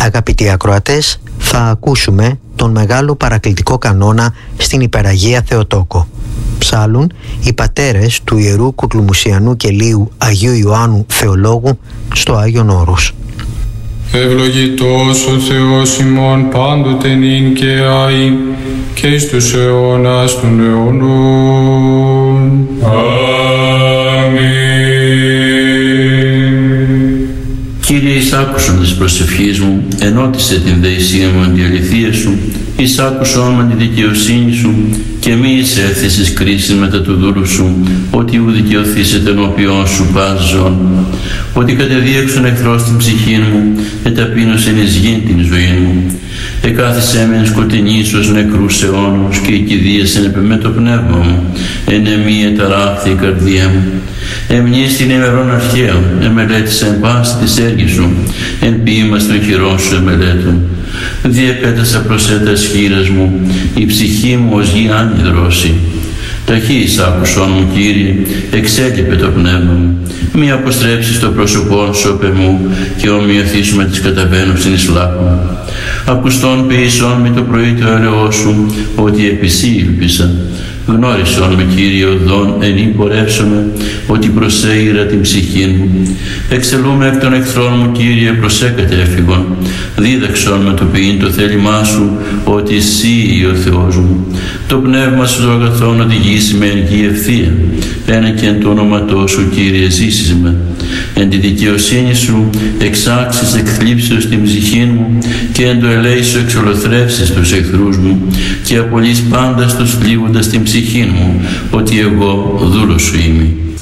Αγαπητοί ακροατές, θα ακούσουμε τον μεγάλο παρακλητικό κανόνα στην Υπεραγία Θεοτόκο. Ψάλλουν οι πατέρες του Ιερού Κουκλουμουσιανού Κελίου Αγίου Ιωάννου Θεολόγου στο Άγιον Όρος. Ευλογητός ο Θεός ημών πάντοτε νυν και αεί και εις τους αιώνας των αιώνων. Αμήν. Κύριε, εισάκουσον της προσευχής μου, ενώτισε την δεησία μου αντί αληθείας σου, εισάκουσον με τη δικαιοσύνη σου και μη εισέλθεις εις κρίσεις μετά του δούλου σου, ότι ου δικαιωθήσετε ενώπιον σου πας ζών. Ότι κατεδίωξον εχθρός την ψυχή μου, εταπείνωσεν εις γην την ζωή μου. Εκάθισέ με εν σκοτεινής ως νεκρούς αιώνους και οικηδίασεν επ' με το πνεύμα μου, εν εμή εταράχθη η καρδία μου. Εμνείς την ημερών αρχαίων, εμελέτησα εν πάση της έργης σου, εν ποίημας των χειρών σου εμελέτων. Διεπέτασα προς έτας χείρας μου, η ψυχή μου ως γη άνυδρωση. Ταχύς άκουσον μου, Κύριε, εξέλιπε το πνεύμα μου. Μη αποστρέψεις το πρόσωπόν σου απ' εμού και ομοιωθείς με τις καταβαίνουσιν εις λάκων. Ακουστόν ποιησόν με το πρωί το έλεος σου, ότι επί σύ ήλπισα. Γνώρισον με, Κύριε, οδόν εν πορεύσομαι, ότι προσέειρα την ψυχή μου. Εξελούμε εκ των εχθρών μου, Κύριε, προσέκατε έφυγον. Δίδαξον με το ποιήν το θέλημά σου, ότι εσύ ο Θεός μου. Το πνεύμα σου το αγαθόν οδηγήσει με εν γη ευθεία. Ένα και εν το όνοματό σου, Κύριε, ζήσεις με. Εν τη δικαιοσύνη σου εξάξεις εκθλίψεως την ψυχή μου και εν το ελέη σου εξολοθρεύσεις τους εχθρούς μου και απολύς πάντα στους θλίβοντας την ψυχή μου, ότι εγώ δούλος σου είμαι.